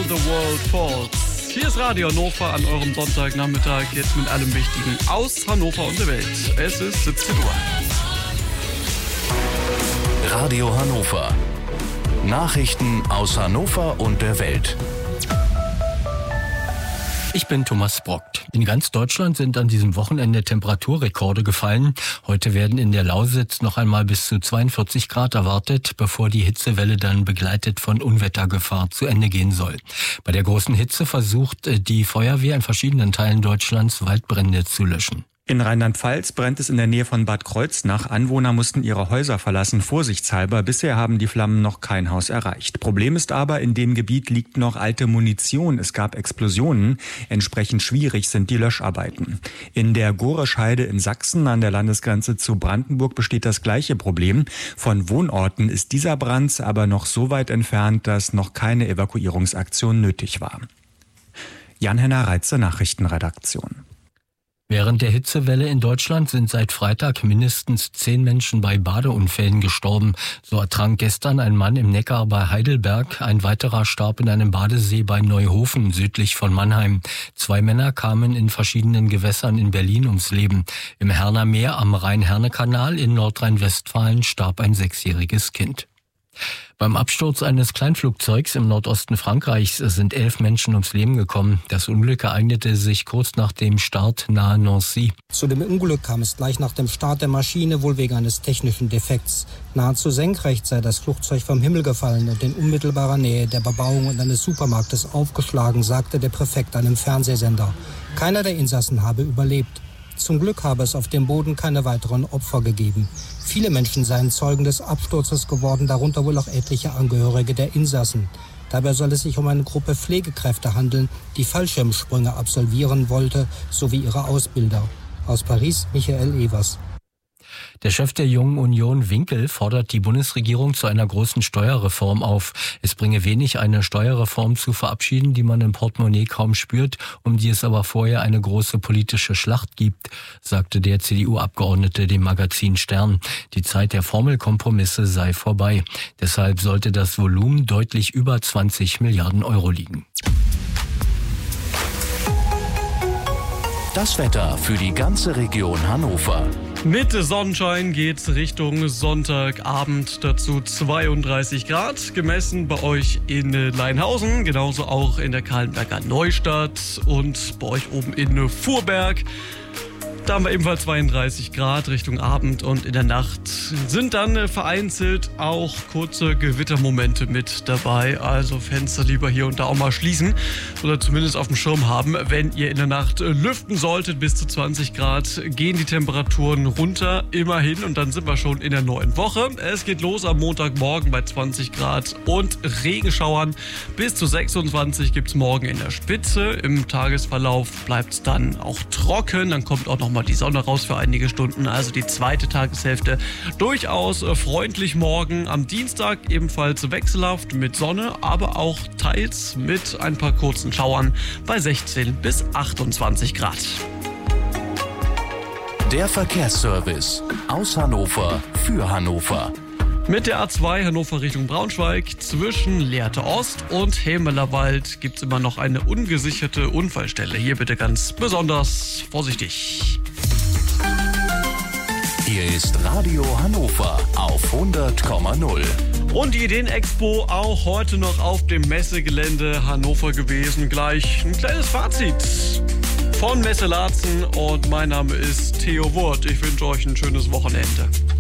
The World Falls. Hier ist Radio Hannover an eurem Sonntagnachmittag, jetzt mit allem Wichtigen aus Hannover und der Welt. Es ist 17 Uhr. Radio Hannover. Nachrichten aus Hannover und der Welt. Ich bin Thomas Brockt. In ganz Deutschland sind an diesem Wochenende Temperaturrekorde gefallen. Heute werden in der Lausitz noch einmal bis zu 42 Grad erwartet, bevor die Hitzewelle dann begleitet von Unwettergefahr zu Ende gehen soll. Bei der großen Hitze versucht die Feuerwehr in verschiedenen Teilen Deutschlands Waldbrände zu löschen. In Rheinland-Pfalz brennt es in der Nähe von Bad Kreuznach. Anwohner mussten ihre Häuser verlassen, vorsichtshalber. Bisher haben die Flammen noch kein Haus erreicht. Problem ist aber, in dem Gebiet liegt noch alte Munition. Es gab Explosionen. Entsprechend schwierig sind die Löscharbeiten. In der Gorescheide in Sachsen an der Landesgrenze zu Brandenburg besteht das gleiche Problem. Von Wohnorten ist dieser Brand aber noch so weit entfernt, dass noch keine Evakuierungsaktion nötig war. Jan-Henner Reitze, Nachrichtenredaktion. Während der Hitzewelle in Deutschland sind seit Freitag mindestens 10 Menschen bei Badeunfällen gestorben. So ertrank gestern ein Mann im Neckar bei Heidelberg. Ein weiterer starb in einem Badesee bei Neuhofen, südlich von Mannheim. 2 Männer kamen in verschiedenen Gewässern in Berlin ums Leben. Im Herner Meer am Rhein-Herne-Kanal in Nordrhein-Westfalen starb ein 6-jähriges Kind. Beim Absturz eines Kleinflugzeugs im Nordosten Frankreichs sind 11 Menschen ums Leben gekommen. Das Unglück ereignete sich kurz nach dem Start nahe Nancy. Zu dem Unglück kam es gleich nach dem Start der Maschine, wohl wegen eines technischen Defekts. Nahezu senkrecht sei das Flugzeug vom Himmel gefallen und in unmittelbarer Nähe der Bebauung und eines Supermarktes aufgeschlagen, sagte der Präfekt einem Fernsehsender. Keiner der Insassen habe überlebt. Zum Glück habe es auf dem Boden keine weiteren Opfer gegeben. Viele Menschen seien Zeugen des Absturzes geworden, darunter wohl auch etliche Angehörige der Insassen. Dabei soll es sich um eine Gruppe Pflegekräfte handeln, die Fallschirmsprünge absolvieren wollte, sowie ihre Ausbilder. Aus Paris, Michael Evers. Der Chef der Jungen Union, Winkel, fordert die Bundesregierung zu einer großen Steuerreform auf. Es bringe wenig, eine Steuerreform zu verabschieden, die man im Portemonnaie kaum spürt, um die es aber vorher eine große politische Schlacht gibt, sagte der CDU-Abgeordnete dem Magazin Stern. Die Zeit der Formelkompromisse sei vorbei. Deshalb sollte das Volumen deutlich über 20 Milliarden Euro liegen. Das Wetter für die ganze Region Hannover. Mit Sonnenschein geht's Richtung Sonntagabend, dazu 32 Grad, gemessen bei euch in Leinhausen, genauso auch in der Kahlenberger Neustadt und bei euch oben in Fuhrberg. Da haben wir ebenfalls 32 Grad Richtung Abend und in der Nacht sind dann vereinzelt auch kurze Gewittermomente mit dabei. Also Fenster lieber hier und da auch mal schließen oder zumindest auf dem Schirm haben. Wenn ihr in der Nacht lüften solltet, bis zu 20 Grad gehen die Temperaturen runter, immerhin. Und dann sind wir schon in der neuen Woche. Es geht los am Montagmorgen bei 20 Grad und Regenschauern. Bis zu 26 gibt es morgen in der Spitze. Im Tagesverlauf bleibt es dann auch trocken. Dann kommt auch noch mal die Sonne raus für einige Stunden, also die zweite Tageshälfte durchaus freundlich morgen. Am Dienstag ebenfalls wechselhaft mit Sonne, aber auch teils mit ein paar kurzen Schauern bei 16 bis 28 Grad. Der Verkehrsservice aus Hannover für Hannover. Mit der A2 Hannover Richtung Braunschweig zwischen Lehrte Ost und Hämelerwald gibt es immer noch eine ungesicherte Unfallstelle. Hier bitte ganz besonders vorsichtig. Hier ist Radio Hannover auf 100,0. Und die Ideenexpo auch heute noch auf dem Messegelände Hannover gewesen. Gleich ein kleines Fazit von Messe Laatzen und mein Name ist Theo Wurth. Ich wünsche euch ein schönes Wochenende.